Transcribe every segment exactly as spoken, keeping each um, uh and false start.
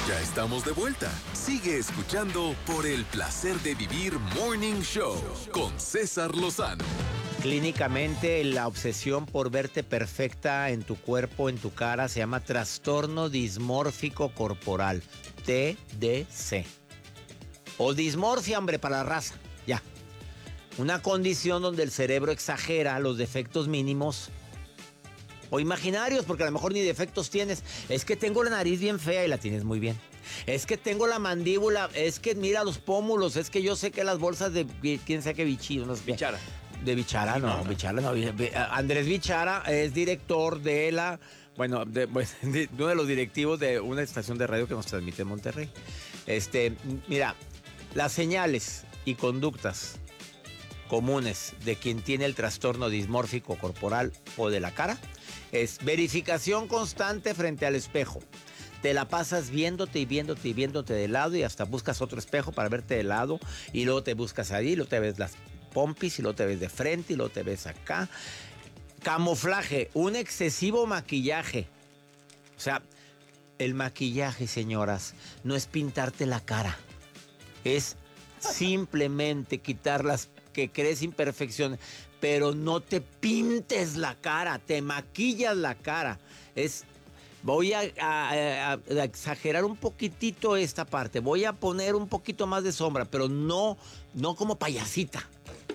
Ya estamos de vuelta. Sigue escuchando por el placer de vivir Morning Show con César Lozano. Clínicamente, la obsesión por verte perfecta en tu cuerpo, en tu cara, se llama trastorno dismórfico corporal, T D C. O dismorfia, hombre, para la raza. Ya. Una condición donde el cerebro exagera los defectos mínimos o imaginarios, porque a lo mejor ni defectos tienes. Es que tengo la nariz bien fea y la tienes muy bien. Es que tengo la mandíbula, es que mira los pómulos, es que yo sé que las bolsas de quién sabe qué bichillo, no sé. Bichara. De Bichara, no, no, no. Bichara no. Andrés Bichara es director de la, bueno, de, de uno de los directivos de una estación de radio que nos transmite en Monterrey. Este, mira, las señales y conductas comunes de quien tiene el trastorno dismórfico corporal o de la cara es verificación constante frente al espejo. Te la pasas viéndote y viéndote y viéndote de lado y hasta buscas otro espejo para verte de lado y luego te buscas ahí y luego te ves las pompis y luego te ves de frente y luego te ves acá. Camuflaje, un excesivo maquillaje. O sea, el maquillaje, señoras, no es pintarte la cara. Es simplemente quitar las que crees imperfecciones, pero no te pintes la cara, te maquillas la cara. Es, voy a, a, a, a exagerar un poquitito esta parte, voy a poner un poquito más de sombra, pero no, no como payasita.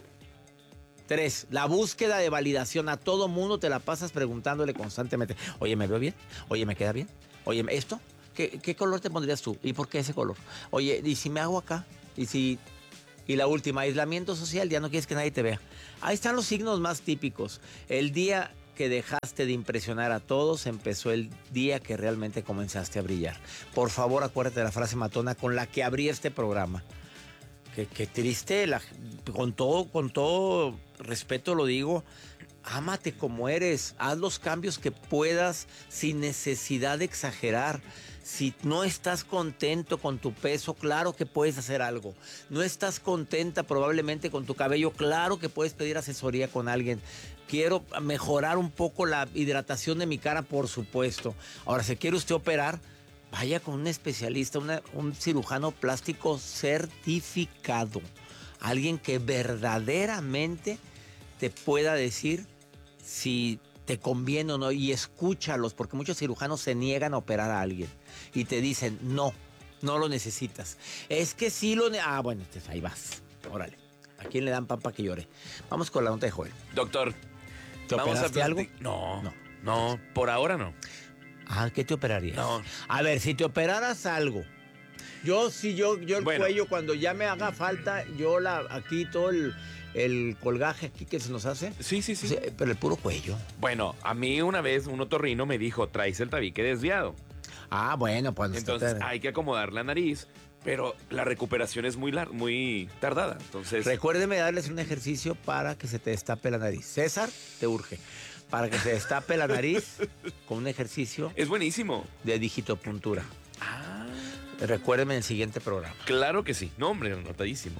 Tres, la búsqueda de validación. A todo mundo te la pasas preguntándole constantemente. Oye, ¿me veo bien? Oye, ¿me queda bien? Oye, ¿esto? ¿Qué, qué color te pondrías tú? ¿Y por qué ese color? Oye, ¿y si me hago acá? ¿Y si...? Y la última, aislamiento social, ya no quieres que nadie te vea. Ahí están los signos más típicos. El día que dejaste de impresionar a todos, empezó el día que realmente comenzaste a brillar. Por favor, acuérdate de la frase matona con la que abrí este programa. Qué, qué triste, la, con todo, con todo respeto lo digo, ámate como eres, haz los cambios que puedas sin necesidad de exagerar. Si no estás contento con tu peso, claro que puedes hacer algo. No estás contenta probablemente con tu cabello, claro que puedes pedir asesoría con alguien. Quiero mejorar un poco la hidratación de mi cara, por supuesto. Ahora, si quiere usted operar, vaya con un especialista, una, un cirujano plástico certificado. Alguien que verdaderamente te pueda decir si te conviene o no, y escúchalos, porque muchos cirujanos se niegan a operar a alguien y te dicen, no, no lo necesitas. Es que sí lo... Ne- ah, bueno, entonces ahí vas, órale. ¿A quién le dan pan para que llore? Vamos con la nota de Joel. Doctor, ¿te vamos operaste a algo? No, No. no, por ahora no. Ah, ¿qué te operarías? No. A ver, si te operaras algo, yo sí, yo, yo el Bueno. cuello, cuando ya me haga falta, yo la aquí todo el, el colgaje aquí que se nos hace. Sí, sí, sí. Sí, pero el puro cuello. Bueno, a mí una vez un otorrino me dijo, traes el tabique desviado. Ah, bueno, pues... Entonces hay que acomodar la nariz, pero la recuperación es muy, lar- muy tardada. Entonces, Recuérdeme darles un ejercicio para que se te destape la nariz. César, te urge. Para que se destape la nariz con un ejercicio es buenísimo. de digitopuntura. Ah, Recuérdeme en el siguiente programa. claro que sí. No, hombre, notadísimo.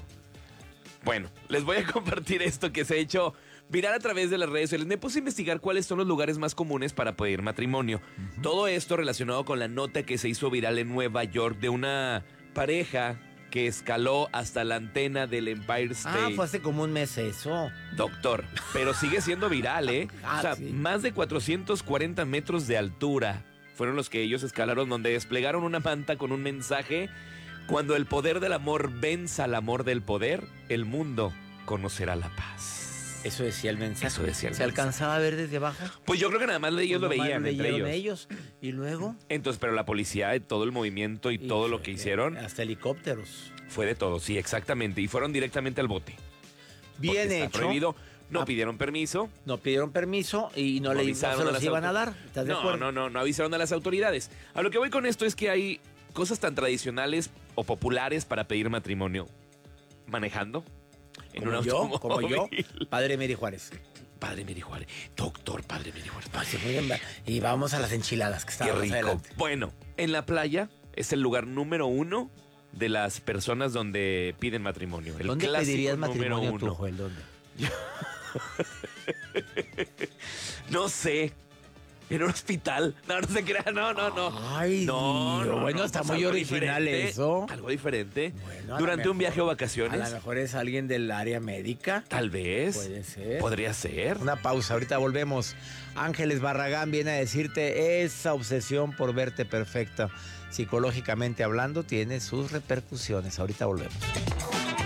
Bueno, les voy a compartir esto que se ha hecho viral a través de las redes sociales. Me puse a investigar cuáles son los lugares más comunes para pedir matrimonio. Uh-huh. Todo esto relacionado con la nota que se hizo viral en Nueva York de una pareja que escaló hasta la antena del Empire State. Ah, fue hace como un mes eso. Doctor, pero sigue siendo viral, ¿eh? Ah, o sea, sí. Más de cuatrocientos cuarenta metros de altura fueron los que ellos escalaron, donde desplegaron una manta con un mensaje: cuando el poder del amor venza al amor del poder, el mundo conocerá la paz. Eso decía el mensaje. Eso decía el ¿Se mensaje. alcanzaba a ver desde abajo? Pues yo creo que nada más ellos Pues lo nomás veían entre leyeron ellos. ellos. Y luego... Entonces, pero la policía, todo el movimiento y, y todo fue, lo que hicieron hasta helicópteros. fue de todo, sí, exactamente. Y fueron directamente al bote. Bien Porque está hecho. prohibido. No Ah, pidieron permiso. No pidieron permiso y no, le no se a los las iban a auto- dar. ¿Estás de No, acuerdo? no, no, no avisaron a las autoridades. A lo que voy con esto es que hay cosas tan tradicionales o populares para pedir matrimonio. Manejando en Como un yo, automóvil. como yo, padre Miri Juárez. Padre Miri Juárez. Doctor Padre Miri Juárez. Pues, sí, muy bien, va. Y vamos a las enchiladas que Qué estaban más rico. adelante. Bueno, en la playa es el lugar número uno de las personas donde piden matrimonio. El ¿Dónde clásico pedirías número matrimonio tú, uno. Joel? ¿Dónde? No sé. En un hospital. No, no se crea, no, no, no. Ay, no, Dios, no, bueno, no, está pues muy algo original diferente, eso. Algo diferente. Bueno, a Durante lo un viaje o A vacaciones. lo mejor es alguien del área médica. Tal vez. Puede ser. Podría ser. Una pausa, ahorita volvemos. Ángeles Barragán viene a decirte esa obsesión por verte perfecta, psicológicamente hablando, tiene sus repercusiones. Ahorita volvemos.